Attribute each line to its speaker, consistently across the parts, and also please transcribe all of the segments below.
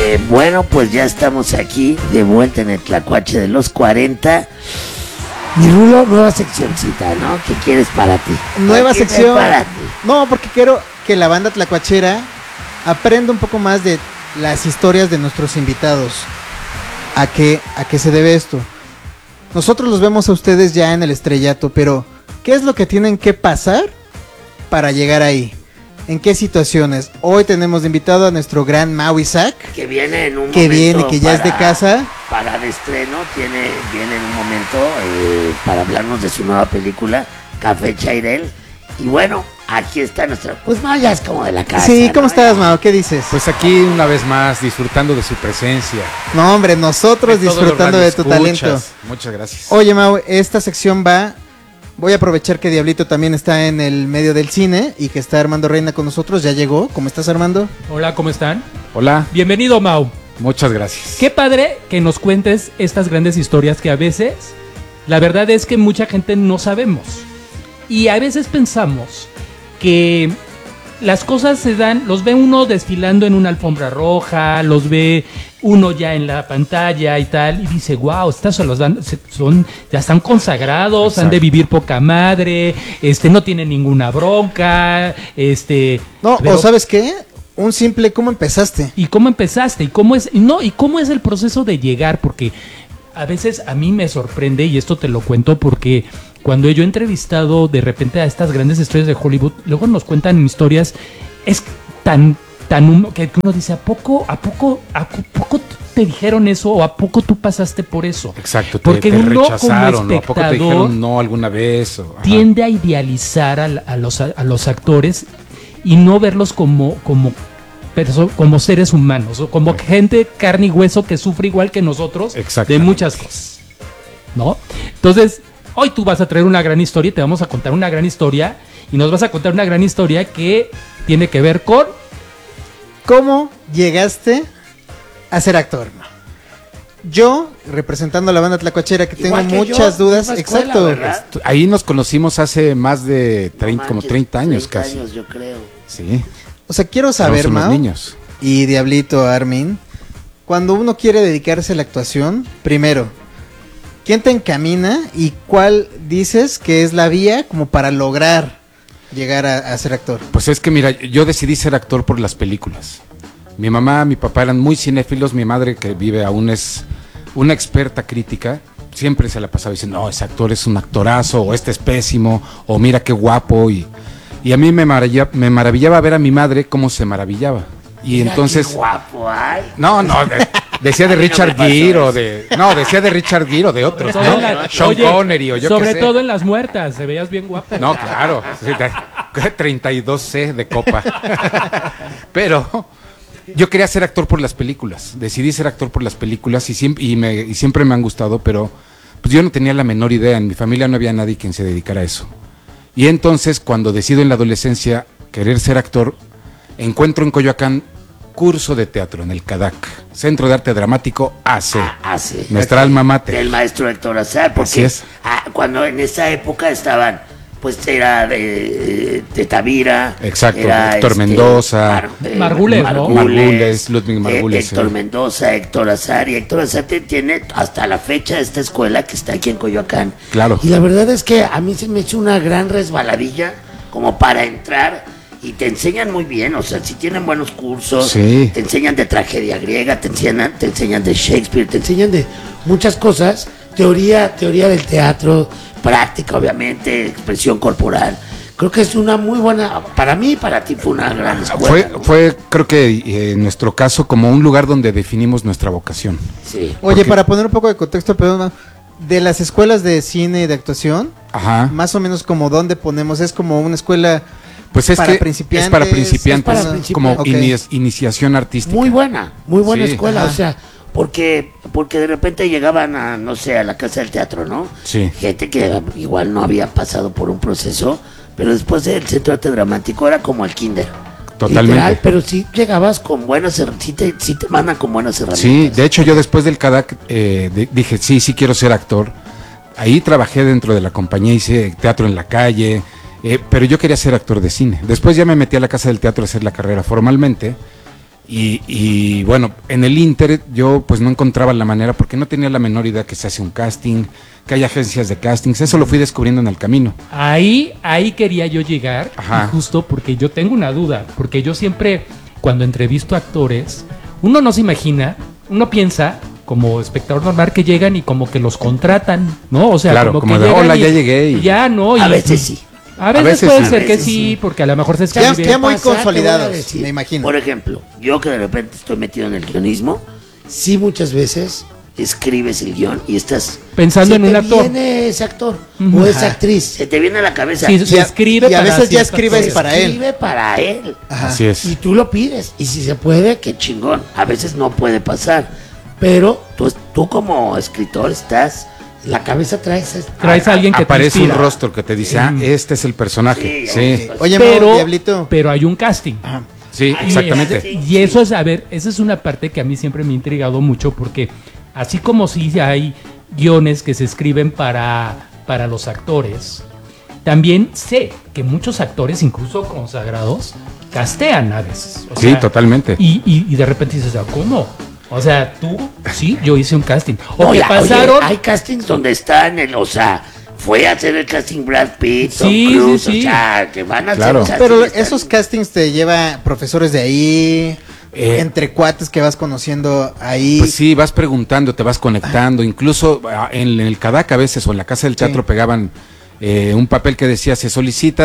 Speaker 1: Bueno, pues ya estamos aquí, de vuelta en el Tlacuache de los 40. Mi Rulo, nueva seccioncita, ¿no? ¿Qué quieres para ti?
Speaker 2: Nueva sección.
Speaker 1: Para ti?
Speaker 2: No, porque quiero que la banda tlacuachera aprenda un poco más de las historias de nuestros invitados. ¿A qué se debe esto? Nosotros los vemos a ustedes ya en el estrellato, pero ¿qué es lo que tienen que pasar para llegar ahí? ¿En qué situaciones? Hoy tenemos de invitado a nuestro gran Mau Isaac.
Speaker 1: Que viene en un
Speaker 2: que
Speaker 1: momento.
Speaker 2: Viene, que ya es de casa.
Speaker 1: Para de estreno, viene en un momento para hablarnos de su nueva película, Café Chairel. Y bueno, aquí está nuestra... Pues Mau ya es como de la casa.
Speaker 2: Sí, ¿cómo
Speaker 1: ¿no?
Speaker 2: estás, Mau? ¿Qué dices?
Speaker 3: Pues aquí una vez más, disfrutando de su presencia.
Speaker 2: No, hombre, nosotros
Speaker 3: De todos
Speaker 2: disfrutando
Speaker 3: los
Speaker 2: de tu talento.
Speaker 3: radioescuchas. Muchas gracias.
Speaker 2: Oye, Mau, esta sección va... Voy a aprovechar que Diablito también está en el medio del cine y que está Armando Reina con nosotros. Ya llegó. ¿Cómo estás, Armando?
Speaker 4: Hola, ¿cómo están?
Speaker 3: Hola,
Speaker 4: Bienvenido, Mau.
Speaker 3: muchas gracias.
Speaker 4: Qué padre que nos cuentes estas grandes historias que a veces, la verdad es que mucha gente no sabemos. Y a veces pensamos que las cosas se dan, los ve uno desfilando en una alfombra roja, los ve uno ya en la pantalla y tal, y dice, wow, estas ya están consagrados,
Speaker 3: Exacto.
Speaker 4: han de vivir poca madre, no tienen ninguna bronca,
Speaker 2: No,
Speaker 4: pero-
Speaker 2: o ¿sabes qué? Un simple, ¿cómo empezaste?
Speaker 4: ¿Y cómo empezaste? ¿Y cómo es el proceso de llegar? Porque a veces a mí me sorprende, y esto te lo cuento porque cuando yo he entrevistado de repente a estas grandes estrellas de Hollywood, luego nos cuentan historias, es tan que uno dice, ¿a poco te dijeron eso? ¿O a poco tú pasaste por eso?
Speaker 3: Exacto,
Speaker 4: Porque
Speaker 3: te
Speaker 4: uno
Speaker 3: rechazaron,
Speaker 4: como
Speaker 3: ¿no? ¿A poco te
Speaker 4: espectador
Speaker 3: dijeron no alguna vez? Ajá.
Speaker 4: tiende a idealizar a los actores y no verlos como seres humanos, o como gente carne y hueso que sufre igual que nosotros de
Speaker 3: Exactamente.
Speaker 4: muchas cosas, ¿no? Entonces, hoy tú vas a traer una gran historia y te vamos a contar una gran historia y nos vas a contar una gran historia que tiene que ver con...
Speaker 2: ¿Cómo llegaste a ser actor? Mau? Yo, representando a la banda tlacuachera, que tengo
Speaker 1: Igual que
Speaker 2: muchas
Speaker 1: yo,
Speaker 2: dudas.
Speaker 1: misma escuela,
Speaker 2: Exacto.
Speaker 1: ¿verdad?
Speaker 3: Ahí nos conocimos hace más de
Speaker 1: No
Speaker 3: 30, como
Speaker 1: manches,
Speaker 3: 30 años
Speaker 1: 30
Speaker 3: casi.
Speaker 1: años, yo creo.
Speaker 3: Sí,
Speaker 2: O sea, quiero saber,
Speaker 3: éramos unos
Speaker 2: Mau,
Speaker 3: niños.
Speaker 2: y Diablito, Armin, cuando uno quiere dedicarse a la actuación, primero, ¿quién te encamina y cuál dices que es la vía como para lograr llegar a ser actor?
Speaker 3: Pues es que mira, yo decidí ser actor por las películas. Mi mamá, mi papá eran muy cinéfilos, mi madre que vive aún es una experta crítica, siempre se la pasaba diciendo, no, ese actor es un actorazo, o este es pésimo, o mira qué guapo, y a mí me maravillaba ver a mi madre cómo se maravillaba. Y
Speaker 1: Mira
Speaker 3: entonces...
Speaker 1: qué guapo, ay.
Speaker 3: No, decía de
Speaker 1: A mí no
Speaker 3: Richard
Speaker 1: me pasó
Speaker 3: Gere o
Speaker 1: eso.
Speaker 3: de... No, decía de Richard Gere o de otros,
Speaker 4: Sobre
Speaker 3: ¿no?
Speaker 4: todo en la-
Speaker 3: Sean
Speaker 4: Oye,
Speaker 3: Connery o yo qué
Speaker 4: sobre
Speaker 3: sé.
Speaker 4: todo en las muertas, se veías bien guapo.
Speaker 3: No, claro. Sí, 32C de copa. Pero yo quería ser actor por las películas. Decidí ser actor por las películas y siempre me han gustado, pero pues yo no tenía la menor idea. En mi familia no había nadie quien se dedicara a eso. Y entonces, cuando decido en la adolescencia querer ser actor, encuentro en Coyoacán curso de teatro en el CADAC, Centro de Arte Dramático AC.
Speaker 1: Hace.
Speaker 3: Nuestra alma mater.
Speaker 1: Del maestro Héctor Azar, porque
Speaker 3: Así es.
Speaker 1: cuando en esa época estaban, pues era de Tavira.
Speaker 3: Exacto,
Speaker 1: era,
Speaker 3: Héctor Mendoza,
Speaker 4: Margules, ¿no?
Speaker 3: Margules, Ludwig Margules,
Speaker 1: Héctor
Speaker 3: sí.
Speaker 1: Mendoza, Héctor Azar, y Héctor Azar tiene hasta la fecha esta escuela que está aquí en Coyoacán.
Speaker 3: Claro.
Speaker 1: Y la verdad es que a mí se me hizo una gran resbaladilla como para entrar. Y te enseñan muy bien, o sea, si tienen buenos cursos,
Speaker 3: Sí.
Speaker 1: te enseñan de tragedia griega, te enseñan de Shakespeare, te enseñan de muchas cosas, teoría del teatro, práctica obviamente, expresión corporal. Creo que es una muy buena, para mí y para ti fue una gran escuela. ¿no?
Speaker 3: Fue, creo que en nuestro caso, como un lugar donde definimos nuestra vocación.
Speaker 1: Sí.
Speaker 2: Oye,
Speaker 3: Porque-
Speaker 2: para poner un poco de contexto, perdón, Mau, de las escuelas de cine y de actuación,
Speaker 3: Ajá.
Speaker 2: más o menos como dónde ponemos, es como una escuela...
Speaker 3: Pues es
Speaker 2: para
Speaker 3: que
Speaker 2: principiantes,
Speaker 3: es para principiantes,
Speaker 1: es para principiantes.
Speaker 3: como
Speaker 2: Ok.
Speaker 3: iniciación artística.
Speaker 1: Muy buena
Speaker 3: Sí.
Speaker 1: escuela,
Speaker 2: Ajá.
Speaker 1: o sea, porque de repente llegaban a, no sé, a la casa del teatro, ¿no?
Speaker 3: Sí.
Speaker 1: Gente que igual no había pasado por un proceso, pero después del centro de arte dramático era como el kinder.
Speaker 3: Totalmente.
Speaker 1: Literal, pero sí llegabas con buenas sí te mandan con buenas herramientas.
Speaker 3: Sí, de hecho yo después del CADAC dije, sí quiero ser actor. Ahí trabajé dentro de la compañía, hice teatro en la calle, pero yo quería ser actor de cine. Después ya me metí a la Casa del Teatro a hacer la carrera formalmente Y bueno, en el Inter yo pues no encontraba la manera porque no tenía la menor idea que se hace un casting, que hay agencias de castings, eso lo fui descubriendo en el camino.
Speaker 4: Ahí quería yo llegar,
Speaker 3: Ajá.
Speaker 4: y justo porque yo tengo una duda, porque yo siempre, cuando entrevisto a actores, uno no se imagina, uno piensa, como espectador normal, que llegan y como que los contratan, ¿no? O sea,
Speaker 3: Claro,
Speaker 4: como
Speaker 3: como
Speaker 4: que
Speaker 3: de,
Speaker 4: llegan
Speaker 3: hola,
Speaker 4: y
Speaker 3: ya llegué y-
Speaker 4: ya, ¿no?
Speaker 1: A
Speaker 4: Y-
Speaker 1: veces sí.
Speaker 4: A veces
Speaker 3: veces
Speaker 4: puede
Speaker 3: sí.
Speaker 4: ser
Speaker 1: A
Speaker 4: que
Speaker 1: veces
Speaker 4: sí,
Speaker 1: sí.
Speaker 4: porque a lo mejor se
Speaker 2: Ya-
Speaker 4: escribe.
Speaker 2: ya muy
Speaker 1: Pasar, te voy a
Speaker 2: consolidados,
Speaker 1: decir.
Speaker 2: me imagino.
Speaker 1: Por ejemplo, yo que de repente estoy metido en el guionismo, sí muchas veces escribes el guión y estás
Speaker 4: Pensando
Speaker 1: se
Speaker 4: en un
Speaker 1: te
Speaker 4: actor.
Speaker 1: viene ese actor
Speaker 4: Ujú.
Speaker 1: o esa
Speaker 2: Ajá.
Speaker 1: actriz, se te viene a la cabeza.
Speaker 4: Sí, se
Speaker 2: Y a-
Speaker 4: escribe
Speaker 2: y a
Speaker 4: para
Speaker 2: veces ya
Speaker 4: ciertos
Speaker 2: escribes
Speaker 4: actores.
Speaker 2: para él.
Speaker 1: Escribe para él.
Speaker 2: Ajá.
Speaker 3: Así es.
Speaker 1: Y tú lo pides. Y si se puede, qué chingón. A veces no puede pasar. Pero tú como escritor estás, la cabeza traes
Speaker 4: Traes a alguien que te
Speaker 3: Aparece un
Speaker 4: inspira.
Speaker 3: rostro que te dice, este es el personaje.
Speaker 1: Sí,
Speaker 3: Sí,
Speaker 2: Oye, Mau,
Speaker 4: pero,
Speaker 2: Diablito.
Speaker 4: pero hay un casting.
Speaker 3: sí,
Speaker 1: Ay,
Speaker 3: exactamente.
Speaker 4: Y eso es, a ver, esa es una parte que a mí siempre me ha intrigado mucho porque así como sí hay guiones que se escriben para los actores, también sé que muchos actores, incluso consagrados, castean a veces. O
Speaker 3: Sí,
Speaker 4: sea,
Speaker 3: totalmente.
Speaker 4: Y de repente dices, ¿cómo? O sea, tú, sí, yo hice un casting. O
Speaker 1: No,
Speaker 4: que
Speaker 1: ya,
Speaker 4: pasaron...
Speaker 1: oye, hay castings donde están, o sea, fue a hacer el casting Brad Pitt, Tom
Speaker 4: Sí,
Speaker 1: Cruise,
Speaker 4: sí, sí.
Speaker 1: o sea, que van a
Speaker 3: Claro.
Speaker 1: hacer
Speaker 2: Pero
Speaker 1: castings,
Speaker 2: esos castings te lleva profesores de ahí, entre cuates que vas conociendo ahí.
Speaker 3: Pues sí, vas preguntando, te vas conectando, incluso en el Cadac a veces o en la Casa del Teatro
Speaker 2: Sí.
Speaker 3: pegaban un papel que decía se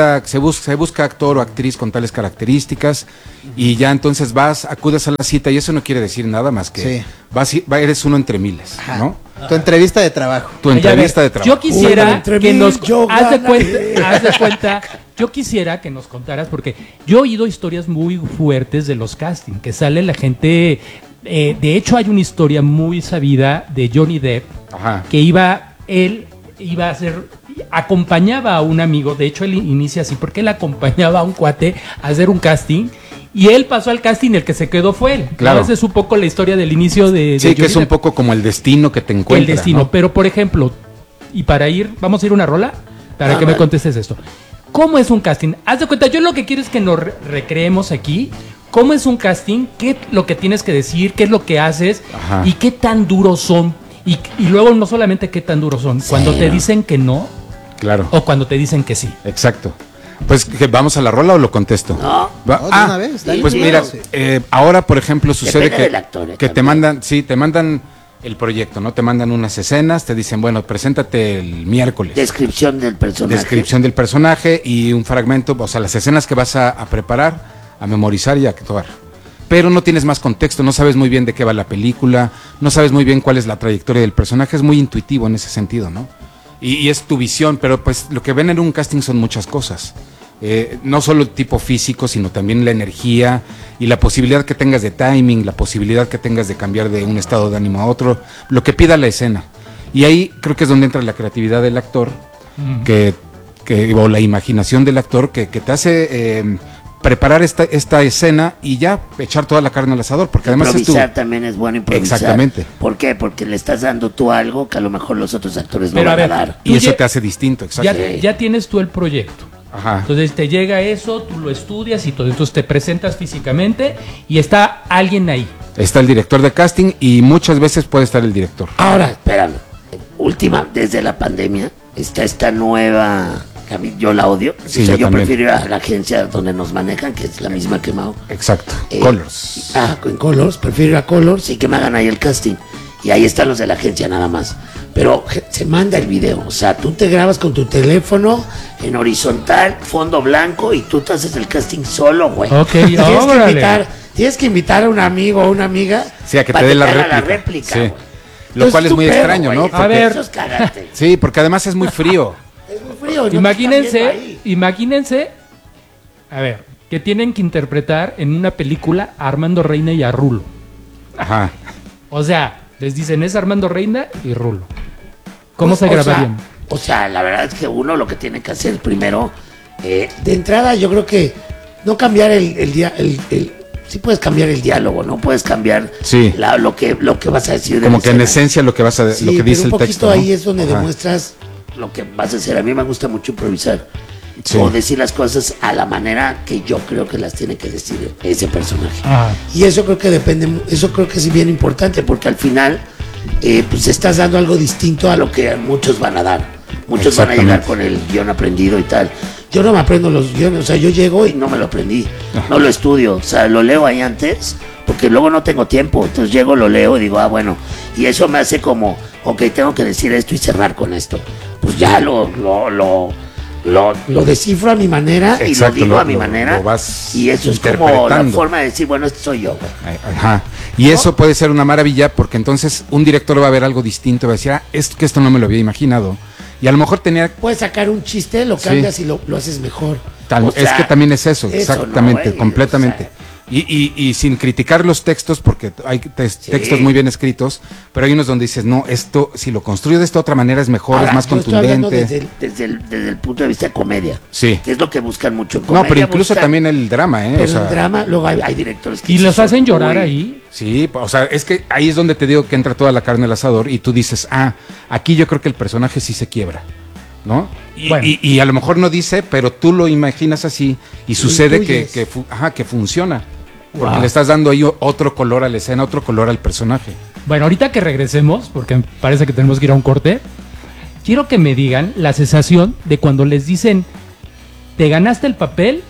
Speaker 3: busca actor o actriz con tales características y ya entonces acudes a la cita y eso no quiere decir nada más que
Speaker 2: Sí.
Speaker 3: eres uno entre miles,
Speaker 2: Ajá.
Speaker 3: ¿no?
Speaker 2: Tu entrevista de trabajo.
Speaker 3: Tu
Speaker 4: Oye, a ver,
Speaker 3: entrevista de trabajo.
Speaker 4: Yo quisiera
Speaker 1: Uno entre
Speaker 4: que
Speaker 1: mil,
Speaker 4: nos
Speaker 1: yo
Speaker 4: haz de
Speaker 1: ganaré.
Speaker 4: cuenta, yo quisiera que nos contaras porque yo he oído historias muy fuertes de los castings, que sale la gente, de hecho hay una historia muy sabida de Johnny Depp
Speaker 3: Ajá.
Speaker 4: que él iba a hacer, acompañaba a un amigo, de hecho él inicia así, porque él acompañaba a un cuate a hacer un casting y él pasó al casting, el que se quedó fue él.
Speaker 3: Claro.
Speaker 4: ¿No? Ese es un poco la historia del inicio de
Speaker 3: Sí, que
Speaker 4: Johnny
Speaker 3: es un
Speaker 4: Depp.
Speaker 3: poco como el destino que te encuentra.
Speaker 4: El destino.
Speaker 3: ¿no?
Speaker 4: Pero, por ejemplo, y para ir, vamos a ir a una rola, para que me
Speaker 1: vale.
Speaker 4: contestes esto. ¿Cómo es un casting? Haz de cuenta, yo lo que quiero es que nos recreemos aquí. ¿Cómo es un casting? ¿Qué es lo que tienes que decir? ¿Qué es lo que haces?
Speaker 3: Ajá.
Speaker 4: ¿Y qué tan duros son? Y luego no solamente qué tan duros son, cuando te dicen que no
Speaker 3: Claro.
Speaker 4: o cuando te dicen que sí.
Speaker 3: Exacto. Pues, ¿vamos a la rola o lo contesto?
Speaker 1: No.
Speaker 3: Va-
Speaker 2: No, de una vez, dale.
Speaker 3: pues
Speaker 1: Sí,
Speaker 3: mira,
Speaker 1: sí.
Speaker 3: ahora por ejemplo sucede
Speaker 1: Depende
Speaker 3: que,
Speaker 1: del actor,
Speaker 3: que te
Speaker 1: también.
Speaker 3: mandan, sí, te mandan el proyecto, ¿no? Te mandan unas escenas, te dicen, bueno, preséntate el miércoles.
Speaker 1: Descripción del personaje.
Speaker 3: Descripción del personaje y un fragmento, o sea, las escenas que vas a preparar, a memorizar y a actuar. Pero no tienes más contexto, no sabes muy bien de qué va la película, no sabes muy bien cuál es la trayectoria del personaje, es muy intuitivo en ese sentido, ¿no? Y es tu visión, pero pues lo que ven en un casting son muchas cosas. No solo el tipo físico, sino también la energía y la posibilidad que tengas de timing, la posibilidad que tengas de cambiar de un estado de ánimo a otro, lo que pida la escena. Y ahí creo que es donde entra la creatividad del actor, o la imaginación del actor que te hace preparar esta escena y ya echar toda la carne al asador, porque además es tu...
Speaker 1: Improvisar también es bueno improvisar.
Speaker 3: Exactamente.
Speaker 1: ¿Por qué? Porque le estás dando tú algo que a lo mejor los otros actores no
Speaker 4: Pero a
Speaker 1: van a
Speaker 4: ver,
Speaker 1: dar.
Speaker 3: Y
Speaker 4: Tú
Speaker 3: eso
Speaker 4: lle-
Speaker 3: te hace distinto, exacto.
Speaker 4: Ya tienes tú el proyecto.
Speaker 3: Ajá.
Speaker 4: Entonces te llega eso, tú lo estudias y todo. Entonces te presentas físicamente y está alguien ahí.
Speaker 3: Está el director de casting y muchas veces puede estar el director.
Speaker 1: Ahora, espérame. Última, desde la pandemia, está esta nueva... que a mí yo la odio.
Speaker 3: Sí,
Speaker 1: O sea,
Speaker 3: yo
Speaker 1: yo
Speaker 3: también.
Speaker 1: prefiero ir a la agencia donde nos manejan, que es la misma que Mao.
Speaker 3: Exacto.
Speaker 1: Eh,
Speaker 3: Colors.
Speaker 1: Con Colors, prefiero ir a Colors y que me hagan ahí el casting. Y ahí están los de la agencia nada más. Pero se manda el video, o sea, tú te grabas con tu teléfono en horizontal, fondo blanco y tú te haces el casting solo, güey.
Speaker 4: Ok, órale.
Speaker 1: Tienes que invitar a un amigo o una amiga
Speaker 3: Sí, a que
Speaker 1: para
Speaker 3: te dé la
Speaker 1: haga
Speaker 3: réplica. Sí.
Speaker 1: güey.
Speaker 3: Lo cual es muy
Speaker 1: tu pedo,
Speaker 3: extraño,
Speaker 1: güey.
Speaker 3: ¿no?
Speaker 4: A
Speaker 3: Porque-
Speaker 4: ver.
Speaker 1: Eso es cagarte.
Speaker 3: Sí, porque además es muy frío.
Speaker 1: Es muy frío. y no te están viendo ahí.
Speaker 4: Imagínense, a ver, que tienen que interpretar en una película a Armando Reina y a Rulo.
Speaker 3: Ajá.
Speaker 4: O sea, les dicen es Armando Reina y Rulo. ¿Cómo
Speaker 1: Pues,
Speaker 4: se
Speaker 1: o sea,
Speaker 4: grabarían?
Speaker 1: O sea, la verdad es que uno lo que tiene que hacer primero, de entrada yo creo que no cambiar sí puedes cambiar el diálogo, no puedes cambiar
Speaker 3: Sí.
Speaker 1: lo que vas a decir. de
Speaker 3: Como
Speaker 1: la
Speaker 3: que en
Speaker 1: escena.
Speaker 3: esencia lo que vas a
Speaker 1: Sí,
Speaker 3: lo que
Speaker 1: pero
Speaker 3: dice
Speaker 1: un
Speaker 3: el
Speaker 1: poquito
Speaker 3: texto. ¿no?
Speaker 1: ahí es donde
Speaker 3: Ajá.
Speaker 1: demuestras lo que vas a hacer. A mí me gusta mucho improvisar.
Speaker 3: Sí.
Speaker 1: o decir las cosas a la manera que yo creo que las tiene que decir ese personaje.
Speaker 4: Ah.
Speaker 1: Y eso creo que depende, eso creo que es bien importante, porque al final pues estás dando algo distinto a lo que muchos van a dar. Muchos van a llegar con el guión aprendido y tal. Yo no me aprendo los guiones, o sea, yo llego y no me lo aprendí, no lo estudio, o sea, lo leo ahí antes, porque luego no tengo tiempo, entonces llego, lo leo y digo, bueno, y eso me hace como, ok, tengo que decir esto y cerrar con esto. Pues ya lo descifro a mi manera.
Speaker 3: Exacto,
Speaker 1: y lo digo a mi manera,
Speaker 3: lo vas
Speaker 1: y eso es como la
Speaker 3: interpretando.
Speaker 1: forma de decir, bueno, este soy yo, güey.
Speaker 3: Ajá. Y eso puede ser una maravilla porque entonces un director va a ver algo distinto, va a decir, esto no me lo había imaginado. Y a lo mejor
Speaker 1: Puedes sacar un chiste, lo cambias y lo haces mejor. O sea,
Speaker 3: es que también es eso, exactamente,
Speaker 1: ¿no, güey?
Speaker 3: completamente.
Speaker 1: O sea,
Speaker 3: Y sin criticar los textos, porque hay textos muy bien escritos, pero hay unos donde dices, no, esto, si lo construyo de esta otra manera es mejor,
Speaker 1: ahora,
Speaker 3: es más
Speaker 1: yo estoy hablando
Speaker 3: contundente.
Speaker 1: desde el punto de vista de comedia.
Speaker 3: Sí.
Speaker 1: Que es lo que buscan mucho en comedia.
Speaker 3: No, pero incluso
Speaker 1: buscan-
Speaker 3: también el drama, ¿eh?
Speaker 1: Pero
Speaker 3: O sea,
Speaker 1: el drama, luego hay directores que
Speaker 4: ¿Y
Speaker 1: sí
Speaker 4: los
Speaker 1: son
Speaker 4: hacen llorar
Speaker 1: muy-
Speaker 4: ahí?
Speaker 3: sí, o sea, es que ahí es donde te digo que entra toda la carne al asador y tú dices, aquí yo creo que el personaje sí se quiebra, ¿no?
Speaker 4: Bueno.
Speaker 3: Y a lo mejor no dice, pero tú lo imaginas así y sucede que
Speaker 1: intuyes.
Speaker 3: que funciona. Porque
Speaker 4: Wow.
Speaker 3: le estás dando ahí otro color a la escena, otro color al personaje.
Speaker 4: Bueno, ahorita que regresemos, porque parece que tenemos que ir a un corte, quiero que me digan la sensación de cuando les dicen, ¿te ganaste el papel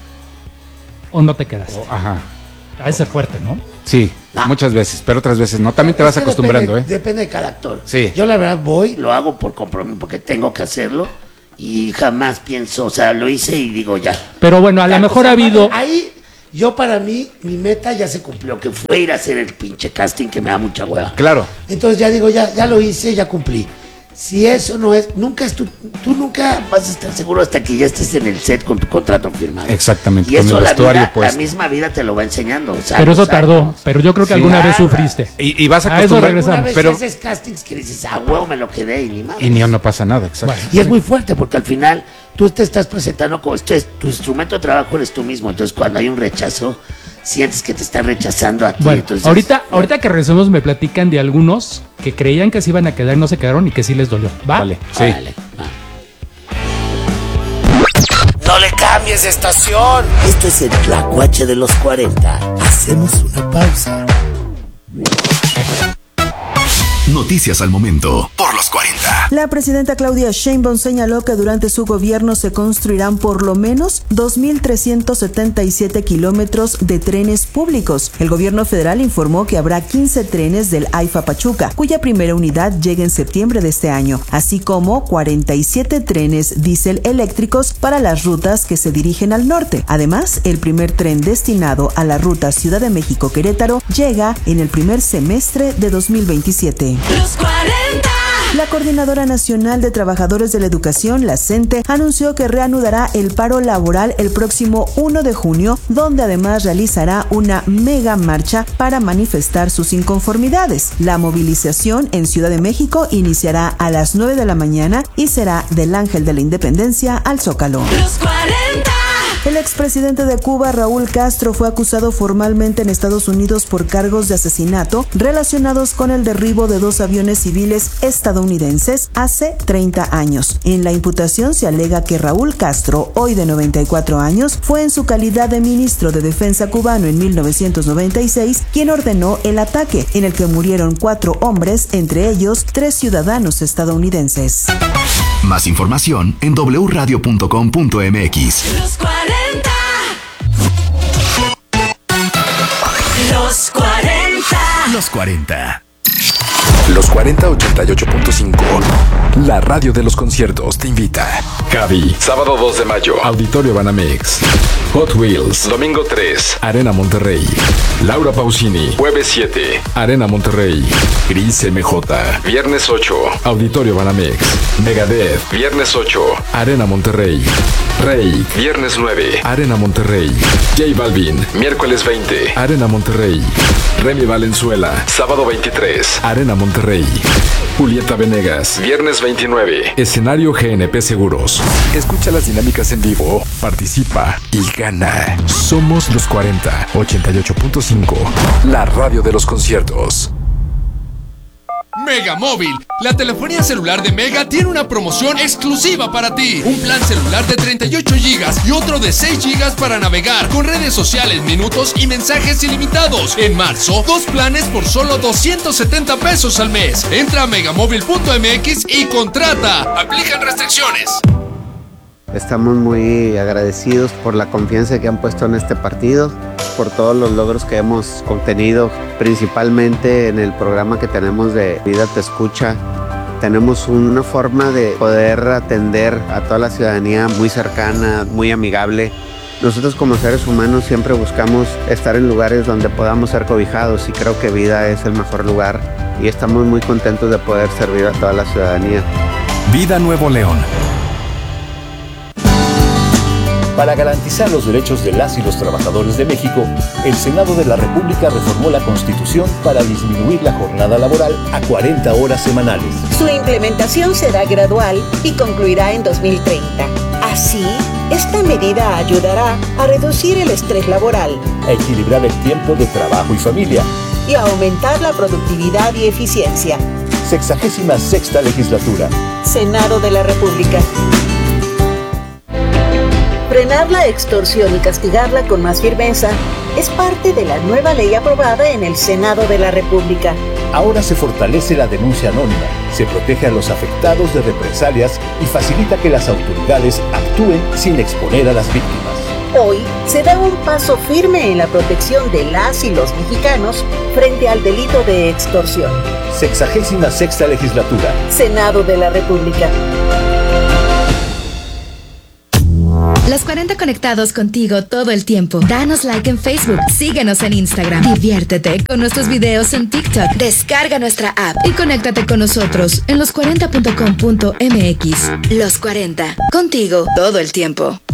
Speaker 4: o no te quedaste?
Speaker 3: Ajá.
Speaker 4: Ha de ser fuerte, ¿no?
Speaker 3: Sí,
Speaker 1: No.
Speaker 3: muchas veces, pero otras veces no. También te vas
Speaker 1: Es que
Speaker 3: acostumbrando,
Speaker 1: depende de cada actor.
Speaker 3: Sí.
Speaker 1: Yo la verdad voy, lo hago por compromiso, porque tengo que hacerlo y jamás pienso, o sea, lo hice y digo ya.
Speaker 4: Pero bueno, a lo
Speaker 1: Ya,
Speaker 4: mejor
Speaker 1: o sea,
Speaker 4: ha habido...
Speaker 1: Ahí, yo para mí, mi meta ya se cumplió, que fue ir a hacer el pinche casting que me da mucha hueva.
Speaker 3: Claro.
Speaker 1: Entonces ya digo, ya lo hice, ya cumplí. Si eso no es, nunca es tú nunca vas a estar seguro hasta que ya estés en el set con tu contrato firmado.
Speaker 3: Exactamente,
Speaker 1: Y
Speaker 3: con
Speaker 1: eso
Speaker 3: el vestuario
Speaker 1: la
Speaker 3: puesto.
Speaker 1: misma vida te lo va enseñando. O sea,
Speaker 4: Pero eso
Speaker 1: los
Speaker 4: tardó,
Speaker 1: años.
Speaker 4: pero yo creo que
Speaker 3: Sí.
Speaker 4: alguna vez
Speaker 1: Claro.
Speaker 4: sufriste.
Speaker 3: Y vas
Speaker 4: A eso
Speaker 3: acostumbrando.
Speaker 4: regresamos.
Speaker 1: Una vez
Speaker 3: Pero,
Speaker 1: haces castings que dices, huevo, me lo quedé y ni más.
Speaker 3: y no pasa nada, exacto.
Speaker 4: Bueno.
Speaker 1: Y es muy fuerte porque al final tú te estás presentando como tu instrumento de trabajo eres tú mismo. Entonces cuando hay un rechazo, sientes que te están rechazando a ti.
Speaker 4: Bueno,
Speaker 1: Entonces,
Speaker 4: ahorita que regresemos me platican de algunos que creían que se iban a quedar, no se quedaron y que sí les dolió. ¿Va?
Speaker 3: Vale, sí.
Speaker 1: órale, va. No le cambies de estación. Esto es el Tlacuache de los 40. Hacemos una pausa.
Speaker 5: Noticias al momento por los 40.
Speaker 6: La presidenta Claudia Sheinbaum señaló que durante su gobierno se construirán por lo menos 2.377 kilómetros de trenes públicos. El gobierno federal informó que habrá 15 trenes del AIFA Pachuca, cuya primera unidad llega en septiembre de este año, así como 47 trenes diésel eléctricos para las rutas que se dirigen al norte. Además, el primer tren destinado a la ruta Ciudad de México-Querétaro llega en el primer semestre de 2027.
Speaker 7: Los 40.
Speaker 6: La Coordinadora Nacional de Trabajadores de la Educación, la CENTE, anunció que reanudará el paro laboral el próximo 1 de junio, donde además realizará una mega marcha para manifestar sus inconformidades. La movilización en Ciudad de México iniciará a las 9 de la mañana y será del Ángel de la Independencia al Zócalo.
Speaker 7: Los 40.
Speaker 6: El expresidente de Cuba, Raúl Castro, fue acusado formalmente en Estados Unidos por cargos de asesinato relacionados con el derribo de 2 aviones civiles estadounidenses hace 30 años. En la imputación se alega que Raúl Castro, hoy de 94 años, fue en su calidad de ministro de Defensa cubano en 1996 quien ordenó el ataque, en el que murieron 4 hombres, entre ellos 3 ciudadanos estadounidenses.
Speaker 5: Más información en wradio.com.mx.
Speaker 7: Los 40. Los 40.
Speaker 5: Los 40. Los 40 88.5. La radio de los conciertos te invita.
Speaker 8: Cavi, sábado 2 de mayo, Auditorio Banamex. Hot Wheels, domingo 3, Arena Monterrey. Laura Pausini, jueves 7, Arena Monterrey. Gris MJ, viernes 8, Auditorio Banamex. Megadeth, viernes 8, Arena Monterrey. Rey, viernes 9, Arena Monterrey. J Balvin, miércoles 20, Arena Monterrey. Remy Valenzuela, sábado 23, Arena Monterrey. Julieta Venegas, viernes 29, escenario GNP Seguros. Escucha las dinámicas en vivo, participa y gana. Somos los 40, 88.5, la radio de los conciertos.
Speaker 9: Mega Móvil, la telefonía celular de Mega tiene una promoción exclusiva para ti. Un plan celular de 38 GB y otro de 6 GB para navegar con redes sociales, minutos y mensajes ilimitados. En marzo, 2 planes por solo 270 pesos al mes. Entra a megamóvil.mx y contrata. Aplican restricciones.
Speaker 10: Estamos muy agradecidos por la confianza que han puesto en este partido, por todos los logros que hemos obtenido, principalmente en el programa que tenemos de Vida Te Escucha. Tenemos una forma de poder atender a toda la ciudadanía muy cercana, muy amigable. Nosotros como seres humanos siempre buscamos estar en lugares donde podamos ser cobijados y creo que Vida es el mejor lugar y estamos muy contentos de poder servir a toda la ciudadanía.
Speaker 5: Vida Nuevo León.
Speaker 11: Para garantizar los derechos de las y los trabajadores de México, el Senado de la República reformó la Constitución para disminuir la jornada laboral a 40 horas semanales.
Speaker 12: Su implementación será gradual y concluirá en 2030. Así, esta medida ayudará a reducir el estrés laboral,
Speaker 11: a equilibrar el tiempo de trabajo y familia
Speaker 12: y a aumentar la productividad y eficiencia.
Speaker 11: 66ª Legislatura.
Speaker 12: Senado de la República. Frenar la extorsión y castigarla con más firmeza es parte de la nueva ley aprobada en el Senado de la República.
Speaker 11: Ahora se fortalece la denuncia anónima, se protege a los afectados de represalias y facilita que las autoridades actúen sin exponer a las víctimas.
Speaker 12: Hoy se da un paso firme en la protección de las y los mexicanos frente al delito de extorsión.
Speaker 11: 66ª Legislatura.
Speaker 12: Senado de la República.
Speaker 13: Los 40 conectados contigo todo el tiempo. Danos like en Facebook, síguenos en Instagram. Diviértete con nuestros videos en TikTok. Descarga nuestra app y conéctate con nosotros en los40.com.mx. Los 40, contigo todo el tiempo.